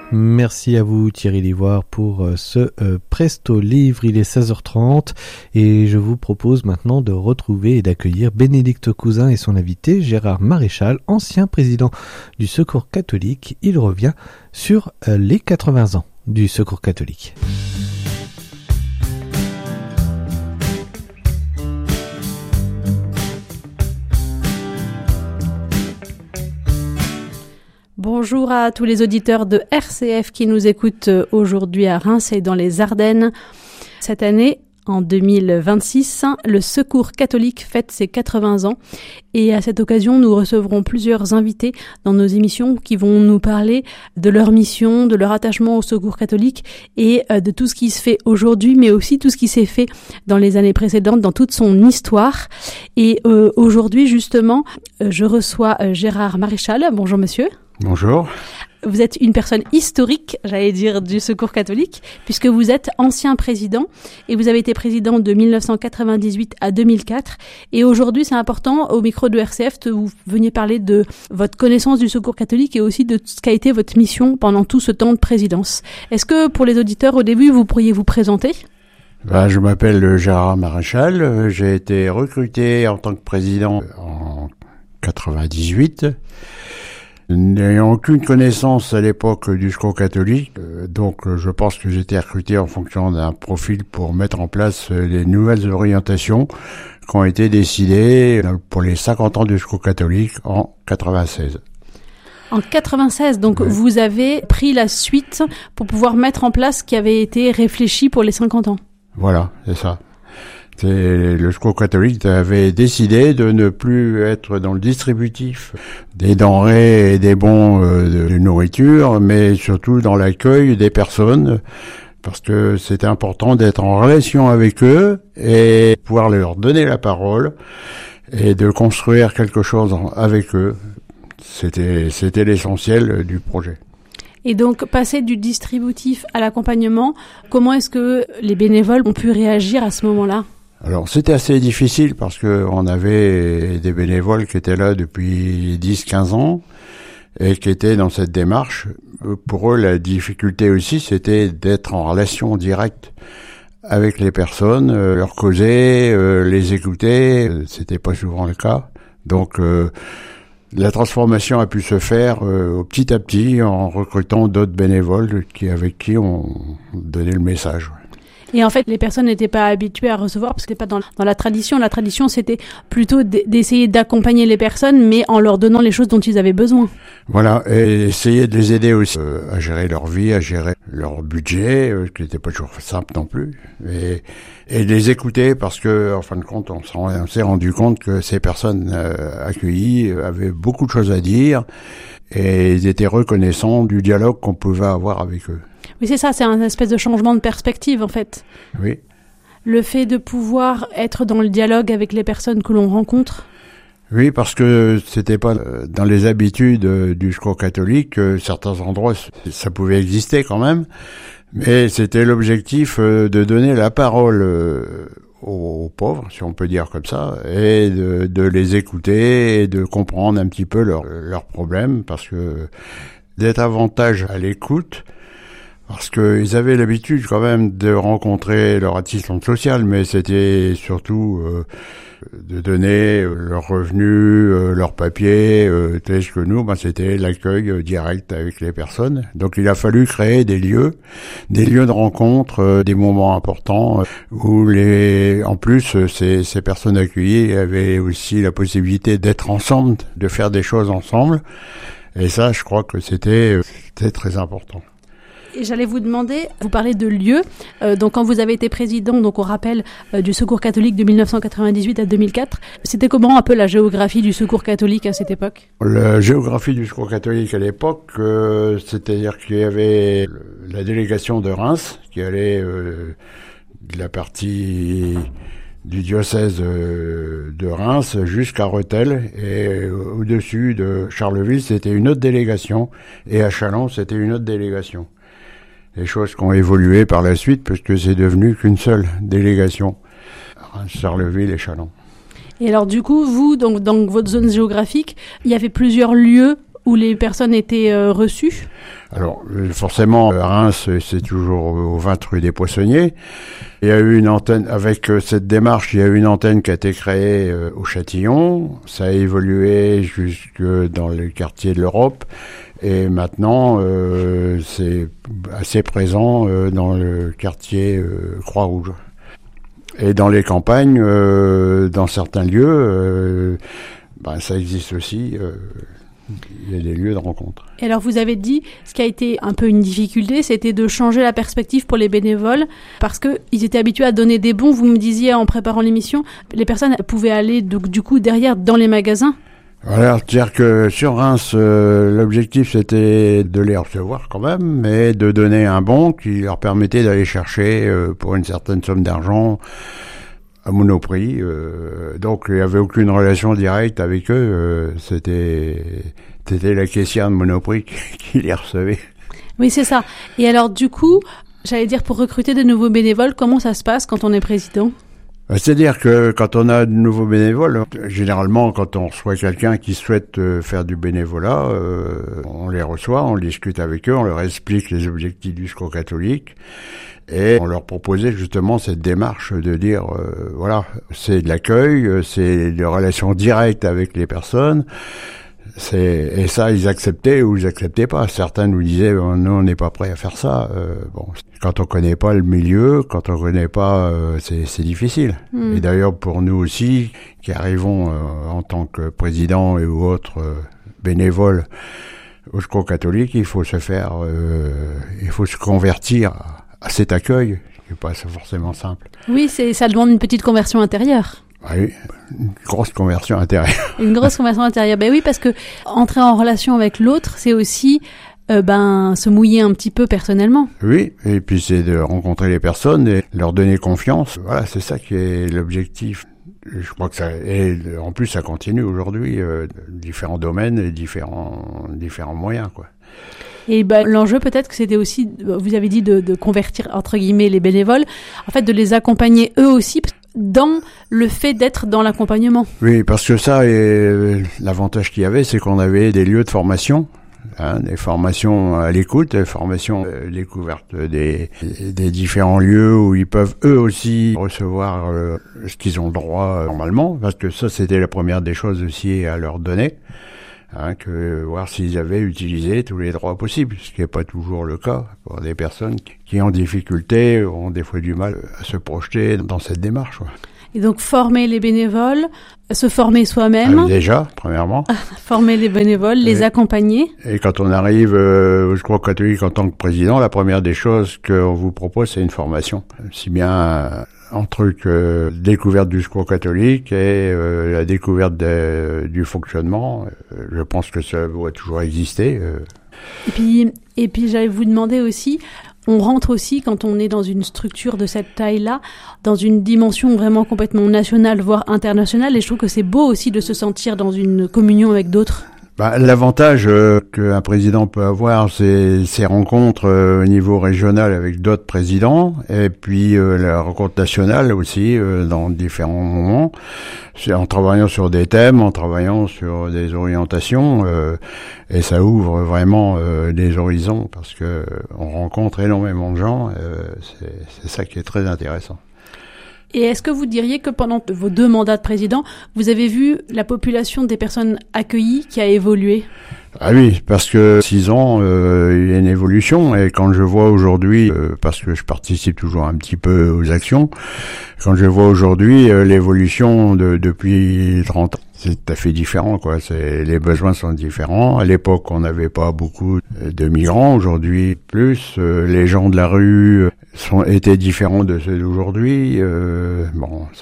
Merci à vous Thierry Livoire pour ce Presto Livre. Il est 16h30 et je vous propose maintenant de retrouver et d'accueillir Bénédicte Cousin et son invité Gérard Maréchal, ancien président du Secours catholique. Il revient sur les 80 ans du Secours catholique. Bonjour à tous les auditeurs de RCF qui nous écoutent aujourd'hui à Reims et dans les Ardennes. Cette année, en 2026, le Secours catholique fête ses 80 ans et à cette occasion, nous recevrons plusieurs invités dans nos émissions qui vont nous parler de leur mission, de leur attachement au Secours catholique et de tout ce qui se fait aujourd'hui, mais aussi tout ce qui s'est fait dans les années précédentes, dans toute son histoire. Et aujourd'hui, justement, je reçois Gérard Maréchal. Bonjour monsieur. Bonjour. Vous êtes une personne historique, j'allais dire, du Secours catholique, puisque vous êtes ancien président et vous avez été président de 1998 à 2004. Et aujourd'hui, c'est important, au micro de RCF, que vous veniez parler de votre connaissance du Secours catholique et aussi de ce qu'a été votre mission pendant tout ce temps de présidence. Est-ce que, pour les auditeurs, au début, vous pourriez vous présenter ? Je m'appelle Gérard Maréchal. J'ai été recruté en tant que président en 98. N'ayant aucune connaissance à l'époque du Secours catholique, donc je pense que j'ai été recruté en fonction d'un profil pour mettre en place les nouvelles orientations qui ont été décidées pour les 50 ans du Secours catholique en 96. En 96, donc oui. Vous avez pris la suite pour pouvoir mettre en place ce qui avait été réfléchi pour les 50 ans. Voilà, c'est ça. Le Secours catholique avait décidé de ne plus être dans le distributif des denrées et des bons de nourriture, mais surtout dans l'accueil des personnes, parce que c'était important d'être en relation avec eux et pouvoir leur donner la parole et de construire quelque chose avec eux. C'était l'essentiel du projet. Et donc, passer du distributif à l'accompagnement, comment est-ce que les bénévoles ont pu réagir à ce moment-là ? Alors, c'était assez difficile parce que on avait des bénévoles qui étaient là depuis 10-15 ans et qui étaient dans cette démarche. Pour eux, la difficulté aussi, c'était d'être en relation directe avec les personnes, leur causer, les écouter. C'était pas souvent le cas. Donc, la transformation a pu se faire petit à petit en recrutant d'autres bénévoles avec qui on donnait le message. Et en fait, les personnes n'étaient pas habituées à recevoir parce que c'était pas dans la tradition. La tradition, c'était plutôt d'essayer d'accompagner les personnes, mais en leur donnant les choses dont ils avaient besoin. Voilà, et essayer de les aider aussi à gérer leur vie, à gérer leur budget, qui n'était pas toujours simple non plus. Et les écouter parce que, en fin de compte, on s'est rendu compte que ces personnes accueillies avaient beaucoup de choses à dire et ils étaient reconnaissants du dialogue qu'on pouvait avoir avec eux. Oui, c'est ça, c'est un espèce de changement de perspective, en fait. Oui. Le fait de pouvoir être dans le dialogue avec les personnes que l'on rencontre. Oui, parce que c'était pas dans les habitudes du Secours catholique, certains endroits, ça pouvait exister quand même, mais c'était l'objectif de donner la parole aux pauvres, si on peut dire comme ça, et de les écouter et de comprendre un petit peu leurs problèmes, parce que d'être davantage à l'écoute, parce qu'ils avaient l'habitude quand même de rencontrer leur assistante sociale, mais c'était surtout de donner leurs revenus, leurs papiers, tel que nous, c'était l'accueil direct avec les personnes. Donc il a fallu créer des lieux de rencontre, des moments importants où en plus ces personnes accueillies avaient aussi la possibilité d'être ensemble, de faire des choses ensemble. Et ça, je crois que c'était très important. Et j'allais vous demander, vous parlez de lieux, donc quand vous avez été président, donc on rappelle du Secours catholique de 1998 à 2004, c'était comment un peu la géographie du Secours catholique à cette époque ? La géographie du Secours catholique à l'époque, c'est-à-dire qu'il y avait la délégation de Reims, qui allait de la partie du diocèse de Reims jusqu'à Rethel, et au-dessus de Charleville, c'était une autre délégation, et à Châlons, c'était une autre délégation. Les choses qui ont évolué par la suite, puisque c'est devenu qu'une seule délégation, Charleville et Châlons. Et alors du coup, vous, donc, dans votre zone géographique, il y avait plusieurs lieux où les personnes étaient reçues? Alors, forcément, Reims, c'est toujours au 20 rue des Poissonniers. Il y a eu une antenne, avec cette démarche, il y a eu une antenne qui a été créée au Châtillon. Ça a évolué jusque dans le quartier de l'Europe. Et maintenant, c'est assez présent dans le quartier Croix-Rouge. Et dans les campagnes, dans certains lieux, ça existe aussi. Il y a des lieux de rencontre. Et alors vous avez dit, ce qui a été un peu une difficulté, c'était de changer la perspective pour les bénévoles, parce qu'ils étaient habitués à donner des bons. Vous me disiez en préparant l'émission, les personnes pouvaient aller donc, du coup derrière dans les magasins. Voilà, c'est-à-dire que sur Reims, l'objectif c'était de les recevoir quand même, mais de donner un bon qui leur permettait d'aller chercher pour une certaine somme d'argent à Monoprix. Donc il n'y avait aucune relation directe avec eux. C'était la caissière de Monoprix qui les recevait. Oui, c'est ça. Et alors du coup, j'allais dire pour recruter de nouveaux bénévoles, comment ça se passe quand on est président ? C'est-à-dire que quand on a de nouveaux bénévoles, généralement quand on reçoit quelqu'un qui souhaite faire du bénévolat, on les reçoit, on discute avec eux, on leur explique les objectifs du Secours catholique et on leur proposait justement cette démarche de dire voilà, c'est de l'accueil, c'est des relations directes avec les personnes. Et ça, ils acceptaient ou ils acceptaient pas. Certains nous disaient, nous, on n'est pas prêts à faire ça. Quand on connaît pas le milieu, quand on connaît pas, c'est difficile. Et d'ailleurs, pour nous aussi, qui arrivons en tant que président et ou autres bénévoles au Secours catholique, il faut se convertir à cet accueil, qui n'est pas forcément simple. Oui, ça demande une petite conversion intérieure. Oui, une grosse conversion intérieure. Une grosse conversion intérieure. Ben oui, parce que entrer en relation avec l'autre, c'est aussi se mouiller un petit peu personnellement. Oui, et puis c'est de rencontrer les personnes et leur donner confiance. Voilà, c'est ça qui est l'objectif. Je crois que ça, et en plus ça continue aujourd'hui, différents domaines et différents moyens, quoi. Et l'enjeu peut-être que c'était aussi, vous avez dit de convertir entre guillemets les bénévoles, en fait de les accompagner eux aussi dans le fait d'être dans l'accompagnement. Oui, parce que ça, et l'avantage qu'il y avait, c'est qu'on avait des lieux de formation, des formations à l'écoute, des formations découvertes des différents lieux où ils peuvent eux aussi recevoir ce qu'ils ont le droit normalement, parce que ça c'était la première des choses aussi à leur donner. Que voir s'ils avaient utilisé tous les droits possibles, ce qui n'est pas toujours le cas pour des personnes qui en difficulté ont des fois du mal à se projeter dans cette démarche. Ouais. Et donc former les bénévoles, se former soi-même. Déjà, premièrement. Former les bénévoles, les accompagner. Et quand on arrive au Secours catholique en tant que président, la première des choses qu'on vous propose, c'est une formation. Si bien en truc découverte du Secours catholique et la découverte du fonctionnement. Je pense que ça doit toujours exister. Et puis j'allais vous demander aussi, on rentre aussi quand on est dans une structure de cette taille-là, dans une dimension vraiment complètement nationale, voire internationale, et je trouve que c'est beau aussi de se sentir dans une communion avec d'autres. L'avantage qu'un président peut avoir, c'est ses rencontres au niveau régional avec d'autres présidents, et puis la rencontre nationale aussi dans différents moments, c'est en travaillant sur des thèmes, en travaillant sur des orientations, et ça ouvre vraiment des horizons parce que on rencontre énormément de gens. C'est ça qui est très intéressant. Et est-ce que vous diriez que pendant vos 2 mandats de président, vous avez vu la population des personnes accueillies qui a évolué ? Ah oui, parce que 6 ans, il y a une évolution. Et quand je vois aujourd'hui, parce que je participe toujours un petit peu aux actions, quand je vois aujourd'hui l'évolution depuis 30 ans, c'est tout à fait différent, quoi. Les besoins sont différents. À l'époque, on n'avait pas beaucoup de migrants. Aujourd'hui, plus. Les gens de la rue étaient différents de ceux d'aujourd'hui. Le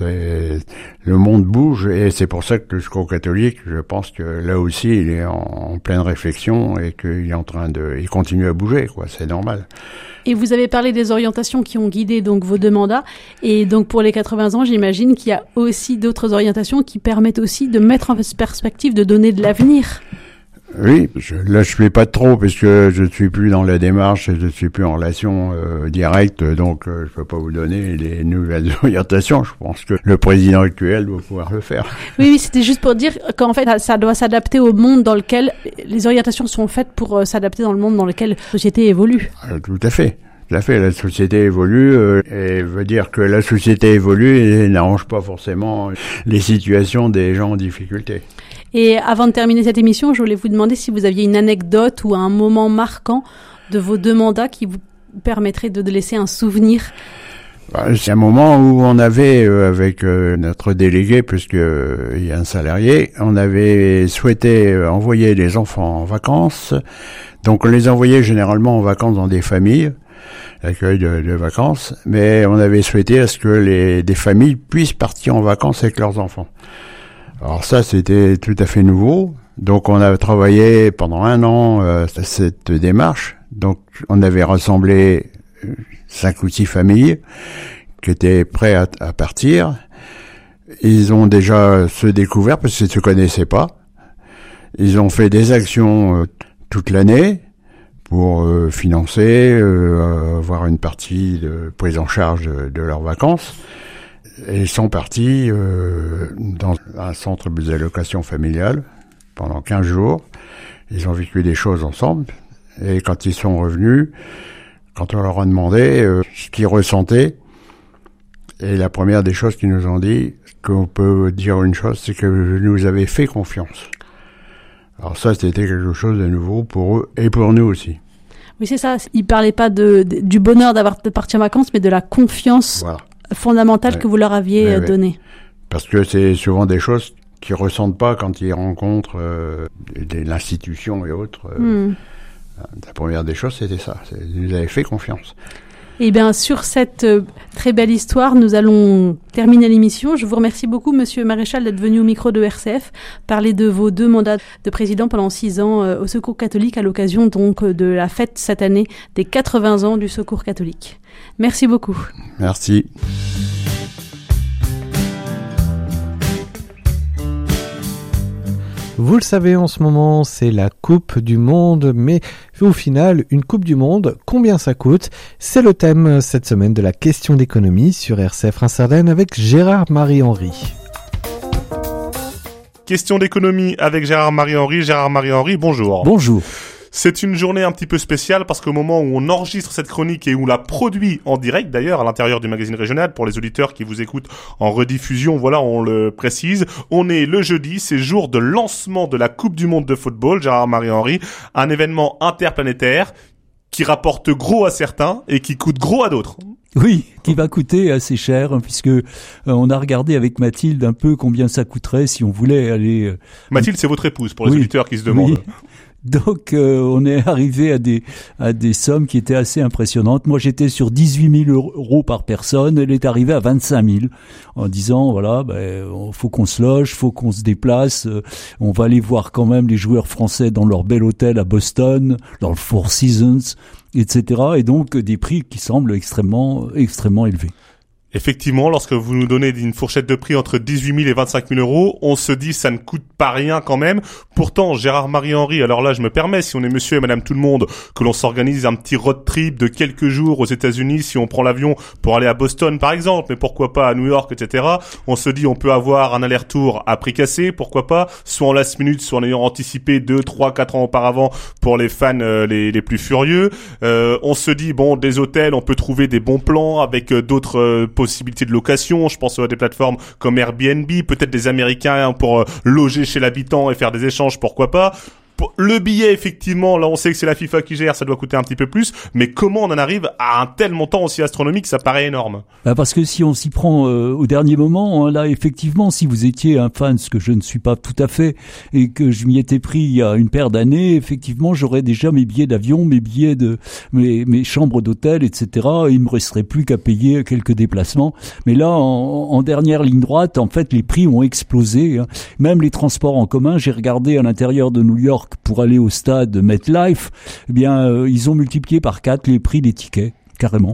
monde bouge et c'est pour ça que le Secours catholique, je pense que là aussi, il est en pleine réflexion et qu'il est il continue à bouger, quoi. C'est normal. Et vous avez parlé des orientations qui ont guidé donc vos 2 mandats. Et donc pour les 80 ans, j'imagine qu'il y a aussi d'autres orientations qui permettent aussi de mettre en perspective, de donner de l'avenir. Oui, je fais pas trop puisque je ne suis plus dans la démarche et je ne suis plus en relation directe, donc je peux pas vous donner les nouvelles orientations. Je pense que le président actuel doit pouvoir le faire. Oui, c'était juste pour dire qu'en fait, ça doit s'adapter au monde dans lequel les orientations sont faites pour s'adapter dans le monde dans lequel la société évolue. Tout à fait. La société évolue et veut dire que la société évolue et n'arrange pas forcément les situations des gens en difficulté. Et avant de terminer cette émission, je voulais vous demander si vous aviez une anecdote ou un moment marquant de vos 2 mandats qui vous permettrait de laisser un souvenir. C'est un moment où on avait, avec notre délégué, puisqu'il y a un salarié, on avait souhaité envoyer les enfants en vacances. Donc on les envoyait généralement en vacances dans des familles, l'accueil de vacances, mais on avait souhaité à ce que des familles puissent partir en vacances avec leurs enfants. Alors ça, c'était tout à fait nouveau. Donc on a travaillé pendant 1 an cette démarche. Donc on avait rassemblé 5 ou 6 familles qui étaient prêts à partir. Ils ont déjà se découvert parce qu'ils ne se connaissaient pas. Ils ont fait des actions toute l'année pour financer, avoir une partie de prise en charge de leurs vacances. Et ils sont partis dans un centre d'allocation familiale pendant 15 jours. Ils ont vécu des choses ensemble. Et quand ils sont revenus, quand on leur a demandé ce qu'ils ressentaient, et la première des choses qu'ils nous ont dit, qu'on peut dire une chose, c'est que vous nous avez fait confiance. Alors ça, c'était quelque chose de nouveau pour eux et pour nous aussi. Oui, c'est ça. Ils parlaient pas du bonheur de partir en vacances, mais de la confiance. Voilà. Fondamentale que vous leur aviez donnée. Parce que c'est souvent des choses qu'ils ressentent pas quand ils rencontrent l'institution et autres. La première des choses, c'était ça. Ils nous avaient fait confiance. Eh bien, sur cette très belle histoire, nous allons terminer l'émission. Je vous remercie beaucoup, Monsieur Maréchal, d'être venu au micro de RCF, parler de vos 2 mandats de président pendant 6 ans au Secours catholique à l'occasion donc de la fête cette année des 80 ans du Secours catholique. Merci beaucoup. Merci. Vous le savez, en ce moment, c'est la Coupe du Monde, mais au final, une Coupe du Monde, combien ça coûte ? C'est le thème cette semaine de la question d'économie sur RCF Reims-Ardennes avec Gérard-Marie-Henri. Question d'économie avec Gérard-Marie-Henri. Gérard-Marie-Henri, bonjour. Bonjour. C'est une journée un petit peu spéciale parce qu'au moment où on enregistre cette chronique et où on la produit en direct d'ailleurs à l'intérieur du magazine régional, pour les auditeurs qui vous écoutent en rediffusion, voilà, on le précise, on est le jeudi, c'est jour de lancement de la Coupe du Monde de football, Gérard-Marie-Henri, un événement interplanétaire qui rapporte gros à certains et qui coûte gros à d'autres. Oui, qui va coûter assez cher, hein, puisque on a regardé avec Mathilde un peu combien ça coûterait si on voulait aller... Mathilde, c'est votre épouse, pour les auditeurs qui se demandent. Oui. Donc on est arrivé à des sommes qui étaient assez impressionnantes. Moi j'étais sur 18 000 euros par personne, elle est arrivée à 25 000 en disant voilà, faut qu'on se loge, faut qu'on se déplace, on va aller voir quand même les joueurs français dans leur bel hôtel à Boston, dans le Four Seasons, etc. Et donc des prix qui semblent extrêmement élevés. Effectivement, lorsque vous nous donnez une fourchette de prix entre 18 000 et 25 000 euros, on se dit ça ne coûte pas rien quand même. Pourtant, Gérard-Marie-Henri, alors là je me permets, si on est monsieur et madame tout le monde, que l'on s'organise un petit road trip de quelques jours aux États-Unis, si on prend l'avion pour aller à Boston par exemple, mais pourquoi pas à New York, etc. On se dit on peut avoir un aller-retour à prix cassé, pourquoi pas, soit en last minute, soit en ayant anticipé 2, 3, 4 ans auparavant pour les fans les plus furieux. On se dit bon, des hôtels, on peut trouver des bons plans avec d'autres possibilités de location, je pense à des plateformes comme Airbnb, peut-être des Américains pour loger chez l'habitant et faire des échanges, pourquoi pas. Le billet, effectivement, là on sait que c'est la FIFA qui gère, ça doit coûter un petit peu plus, mais comment on en arrive à un tel montant aussi astronomique, ça paraît énorme. Parce que si on s'y prend au dernier moment, hein, là effectivement, si vous étiez un fan, ce que je ne suis pas tout à fait, et que je m'y étais pris il y a une paire d'années, effectivement j'aurais déjà mes billets d'avion, mes billets de mes chambres d'hôtel, etc. Et il me resterait plus qu'à payer quelques déplacements. Mais là, en dernière ligne droite, en fait, les prix ont explosé. Hein. Même les transports en commun, j'ai regardé à l'intérieur de New York pour aller au stade MetLife, eh bien, ils ont multiplié par 4 les prix des tickets, carrément.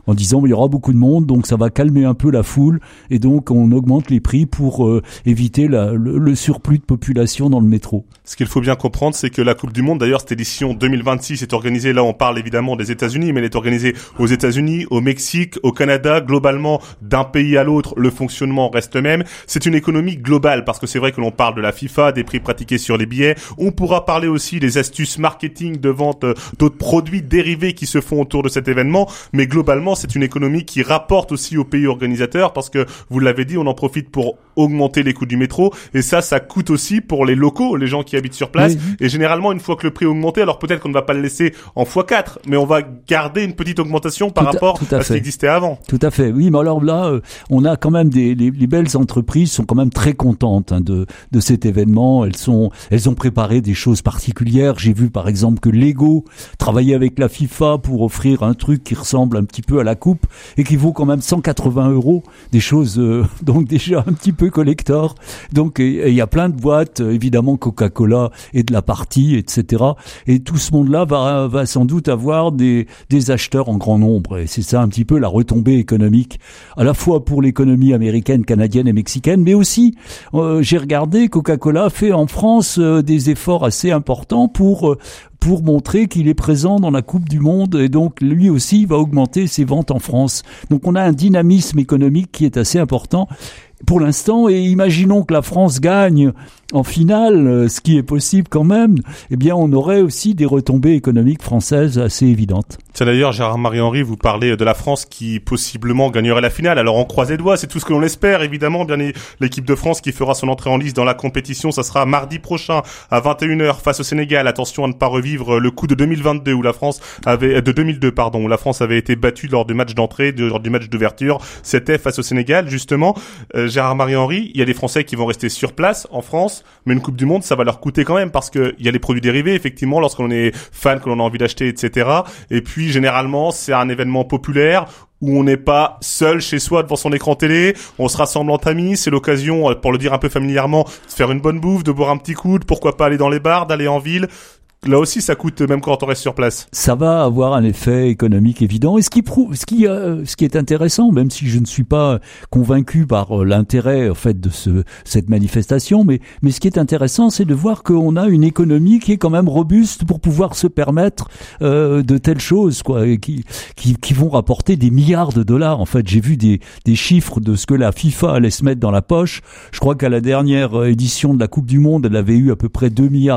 en disant il y aura beaucoup de monde, donc ça va calmer un peu la foule, et donc on augmente les prix pour éviter le surplus de population dans le métro. Ce qu'il faut bien comprendre, c'est que la Coupe du Monde, d'ailleurs, cette édition 2026 est organisée, là on parle évidemment des États-Unis, mais elle est organisée aux États-Unis, au Mexique, au Canada, globalement d'un pays à l'autre, le fonctionnement reste le même. C'est une économie globale, parce que c'est vrai que l'on parle de la FIFA, des prix pratiqués sur les billets. On pourra parler aussi des astuces marketing de vente d'autres produits dérivés qui se font autour de cet événement, mais globalement c'est une économie qui rapporte aussi aux pays organisateurs, parce que vous l'avez dit, on en profite pour augmenter les coûts du métro, et ça coûte aussi pour les locaux, les gens qui habitent sur place. Oui. Et généralement, une fois que le prix est augmenté, alors peut-être qu'on ne va pas le laisser en x4, mais on va garder une petite augmentation par rapport à ce qui existait avant. Tout à fait. Oui, mais alors là, on a quand même les belles entreprises sont quand même très contentes de cet événement. Elles ont préparé des choses particulières. J'ai vu par exemple que Lego travaillait avec la FIFA pour offrir un truc qui ressemble un petit peu à la coupe et qui vaut quand même 180 €. Des choses donc déjà un petit peu collector. Donc il y a plein de boîtes, évidemment Coca-Cola et de la partie, etc. Et tout ce monde-là va sans doute avoir des acheteurs en grand nombre. Et c'est ça un petit peu la retombée économique, à la fois pour l'économie américaine, canadienne et mexicaine, mais aussi, j'ai regardé, Coca-Cola fait en France des efforts assez importants pour montrer qu'il est présent dans la Coupe du Monde, et donc lui aussi va augmenter ses ventes en France. Donc on a un dynamisme économique qui est assez important pour l'instant, et imaginons que la France gagne en finale, ce qui est possible quand même, eh bien on aurait aussi des retombées économiques françaises assez évidentes. C'est d'ailleurs, Gérard-Marie Henry, vous parlez de la France qui possiblement gagnerait la finale. Alors on croise les doigts, c'est tout ce que l'on espère, évidemment. Bien l'équipe de France qui fera son entrée en lice dans la compétition, ça sera mardi prochain à 21h face au Sénégal. Attention à ne pas revivre le coup de 2022 où la France avait où la France avait été battue lors du match d'entrée, lors du match d'ouverture. C'était face au Sénégal, justement. Gérard-Marie Henry, il y a des Français qui vont rester sur place en France, mais une Coupe du Monde, ça va leur coûter quand même, parce que il y a les produits dérivés, effectivement, lorsqu'on est fan, que l'on a envie d'acheter, etc. Et puis généralement, c'est un événement populaire où on n'est pas seul chez soi devant son écran télé, on se rassemble entre amis, c'est l'occasion, pour le dire un peu familièrement, de faire une bonne bouffe, de boire un petit coup, pourquoi pas aller dans les bars, d'aller en ville. Là aussi, ça coûte même quand on reste sur place. Ça va avoir un effet économique évident. Et ce qui est intéressant, même si je ne suis pas convaincu par l'intérêt en fait de cette manifestation, mais ce qui est intéressant, c'est de voir qu'on a une économie qui est quand même robuste pour pouvoir se permettre de telles choses, quoi, et qui vont rapporter des milliards de dollars. En fait, j'ai vu des chiffres de ce que la FIFA allait se mettre dans la poche. Je crois qu'à la dernière édition de la Coupe du Monde, elle avait eu à peu près 2,5 milliards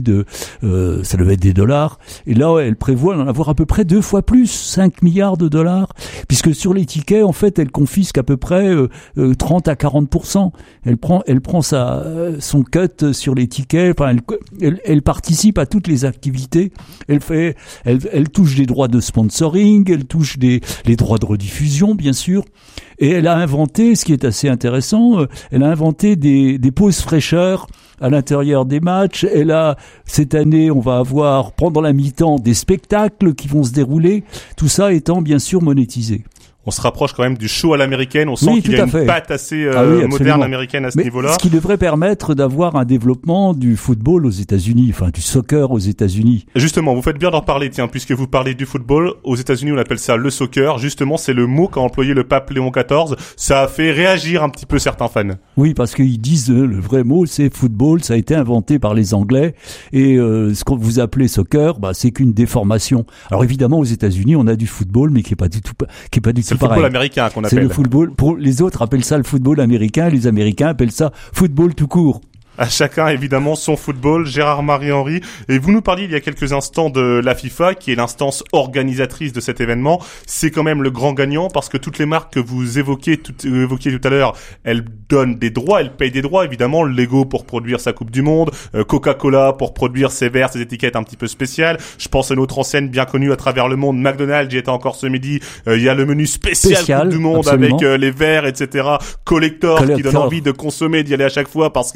ça devait être des dollars, et là elle prévoit d'en avoir à peu près 2 fois plus, 5 milliards de dollars, puisque sur les tickets en fait elle confisque à peu près 30 à 40%. Elle prend son cut sur les tickets, enfin elle participe à toutes les activités, elle touche des droits de sponsoring, elle touche les droits de rediffusion bien sûr, et elle a inventé, ce qui est assez intéressant, elle a inventé des pauses fraîcheurs à l'intérieur des matchs. Et là, cette année, on va avoir, pendant la mi-temps, des spectacles qui vont se dérouler, tout ça étant bien sûr monétisé. On se rapproche quand même du show à l'américaine. On sent qu'il y a une patte assez moderne américaine à ce niveau-là. Ce qui devrait permettre d'avoir un développement du football aux États-Unis, enfin du soccer aux États-Unis. Justement, vous faites bien d'en reparler, tiens, puisque vous parlez du football. Aux États-Unis, on appelle ça le soccer. Justement, c'est le mot qu'a employé le pape Léon XIV. Ça a fait réagir un petit peu certains fans. Oui, parce qu'ils disent le vrai mot, c'est football. Ça a été inventé par les Anglais. Et ce que vous appelez soccer, c'est qu'une déformation. Alors évidemment, aux États-Unis, on a du football, mais qui est pas du tout c'est le football américain qu'on appelle. C'est le football. Pour les autres appellent ça le football américain, les Américains appellent ça football tout court. À chacun, évidemment, son football. Gérard-Marie Henry. Et vous nous parliez il y a quelques instants de la FIFA, qui est l'instance organisatrice de cet événement. C'est quand même le grand gagnant, parce que toutes les marques que vous évoquiez tout à l'heure, elles donnent des droits, elles payent des droits, évidemment. Lego pour produire sa Coupe du Monde, Coca-Cola pour produire ses verres, ses étiquettes un petit peu spéciales. Je pense à une autre enseigne bien connue à travers le monde, McDonald's, j'y étais encore ce midi. Il y a le menu spécial Coupe du Monde, absolument, avec les verres, etc. Collector qui donne envie de consommer, d'y aller à chaque fois, parce que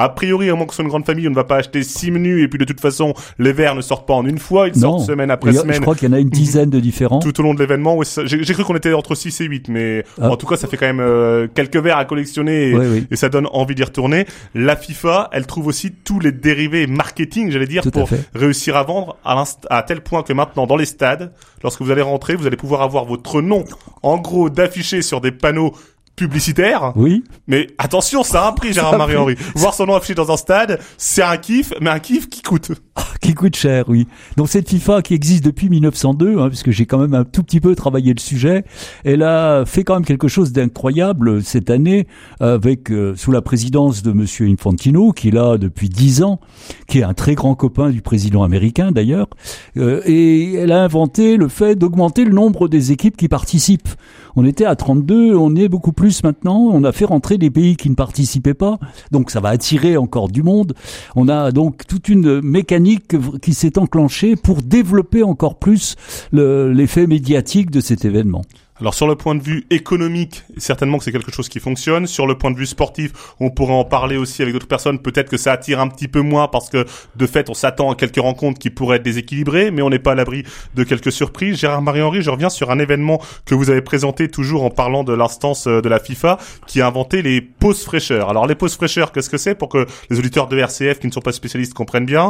a priori, à moins que ce soit une grande famille, on ne va pas acheter 6 menus et puis de toute façon, les verres ne sortent pas en une fois, ils sortent semaine après semaine. Je crois qu'il y en a une dizaine de différents. Tout au long de l'événement, ouais, j'ai cru qu'on était entre 6 et 8, mais en tout cas, ça fait quand même quelques verres à collectionner et ça donne envie d'y retourner. La FIFA, elle trouve aussi tous les dérivés marketing, j'allais dire, pour réussir à vendre à tel point que maintenant, dans les stades, lorsque vous allez rentrer, vous allez pouvoir avoir votre nom, en gros, d'affiché sur des panneaux publicitaire. Oui. Mais attention, ça a un prix, Gérard-Marie Henry. Voir son nom affiché dans un stade, c'est un kiff, mais un kiff qui coûte. Qui coûte cher, oui. Donc cette FIFA qui existe depuis 1902, puisque j'ai quand même un tout petit peu travaillé le sujet, elle a fait quand même quelque chose d'incroyable cette année, avec sous la présidence de Monsieur Infantino, qui est là depuis 10 ans, qui est un très grand copain du président américain d'ailleurs, et elle a inventé le fait d'augmenter le nombre des équipes qui participent. On était à 32, on est beaucoup plus maintenant. On a fait rentrer des pays qui ne participaient pas, donc ça va attirer encore du monde. On a donc toute une mécanique qui s'est enclenchée pour développer encore plus l'effet médiatique de cet événement. Alors sur le point de vue économique, certainement que c'est quelque chose qui fonctionne. Sur le point de vue sportif, on pourrait en parler aussi avec d'autres personnes. Peut-être que ça attire un petit peu moins parce que de fait, on s'attend à quelques rencontres qui pourraient être déséquilibrées, mais on n'est pas à l'abri de quelques surprises. Gérard-Marie Henry, je reviens sur un événement que vous avez présenté toujours en parlant de l'instance de la FIFA qui a inventé les pauses fraîcheurs. Alors les pauses fraîcheurs, qu'est-ce que c'est pour que les auditeurs de RCF qui ne sont pas spécialistes comprennent bien?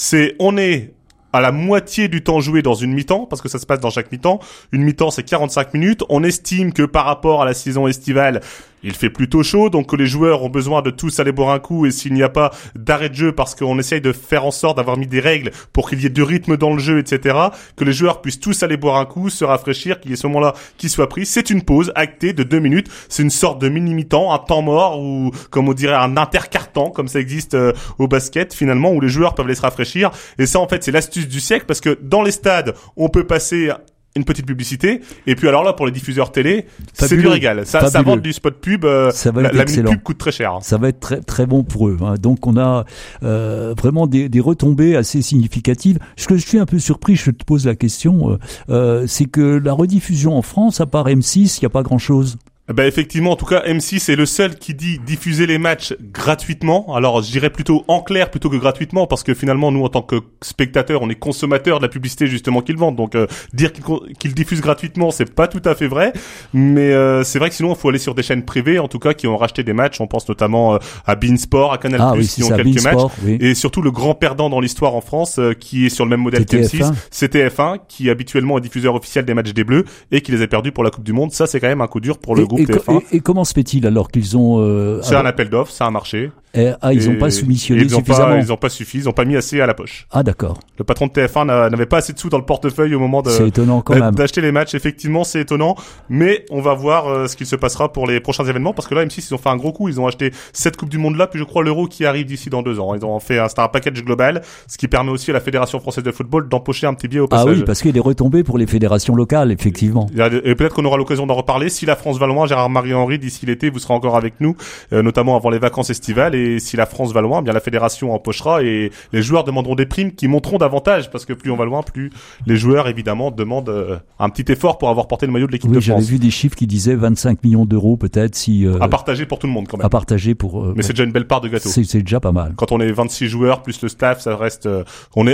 On est à la moitié du temps joué dans une mi-temps, parce que ça se passe dans chaque mi-temps. Une mi-temps, c'est 45 minutes. On estime que par rapport à la saison estivale, il fait plutôt chaud, donc que les joueurs ont besoin de tous aller boire un coup, et s'il n'y a pas d'arrêt de jeu, parce qu'on essaye de faire en sorte d'avoir mis des règles pour qu'il y ait du rythme dans le jeu, etc., que les joueurs puissent tous aller boire un coup, se rafraîchir, qu'il y ait ce moment-là qui soit pris. C'est une pause actée de 2 minutes. C'est une sorte de mini-mi-temps, un temps mort, ou comme on dirait un intercarton, comme ça existe au basket, finalement, où les joueurs peuvent aller se rafraîchir. Et ça, en fait, c'est l'astuce du siècle, parce que dans les stades, on peut passer une petite publicité, et puis alors là pour les diffuseurs télé, c'est du régal. Ça vend du spot pub. Ça va être la excellent. pub coûte très cher. Ça va être très très bon pour eux. Donc on a vraiment des retombées assez significatives. Ce que je suis un peu surpris, je te pose la question, c'est que la rediffusion en France, à part M6, il n'y a pas grand chose. Effectivement, en tout cas, M6 est le seul qui dit diffuser les matchs gratuitement. Alors, je dirais plutôt en clair plutôt que gratuitement, parce que finalement, nous, en tant que spectateurs, on est consommateurs de la publicité justement qu'ils vendent. Donc, dire qu'ils diffusent gratuitement, c'est pas tout à fait vrai. Mais c'est vrai que sinon, il faut aller sur des chaînes privées, en tout cas, qui ont racheté des matchs. On pense notamment à beIN Sport, à Canal+, qui ont quelques matchs. Oui. Et surtout, le grand perdant dans l'histoire en France, qui est sur le même modèle qu'M6, c'est TF1, qui habituellement est diffuseur officiel des matchs des Bleus et qui les a perdus pour la Coupe du Monde. Ça, c'est quand même un coup dur pour le groupe TF1. Et comment se fait-il alors qu'ils ont... c'est un appel d'offres, c'est un marché. Ils n'ont pas soumissionné suffisamment. Ils n'ont pas suffi, ils n'ont pas mis assez à la poche. Ah d'accord. Le patron de TF1 n'avait pas assez de sous dans le portefeuille au moment c'est étonnant quand même. D'acheter les matchs. Effectivement, c'est étonnant. Mais on va voir ce qu'il se passera pour les prochains événements, parce que là, M6, ils ont fait un gros coup. Ils ont acheté cette Coupe du Monde là, puis je crois l'Euro qui arrive d'ici dans 2 ans. Ils ont fait c'était un package global, ce qui permet aussi à la Fédération française de football d'empocher un petit billet au passage. Ah oui, parce qu'il y a des retombées pour les fédérations locales, effectivement. Et peut-être qu'on aura l'occasion d'en reparler. Si la France va loin, Gérard-Marie Henry, d'ici l'été, vous serez encore avec nous, notamment avant les vacances estivales. Et si la France va loin, bien la fédération empochera et les joueurs demanderont des primes qui monteront davantage, parce que plus on va loin, plus les joueurs évidemment demandent un petit effort pour avoir porté le maillot de l'équipe de France. J'avais vu des chiffres qui disaient 25 millions d'euros peut-être si à partager pour tout le monde quand même. À partager pour mais c'est déjà une belle part de gâteau. C'est déjà pas mal. Quand on est 26 joueurs plus le staff, ça reste